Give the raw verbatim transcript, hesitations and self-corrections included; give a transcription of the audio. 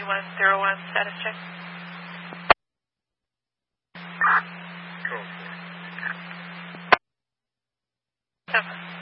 nine one zero one, status check. Control four. Seven.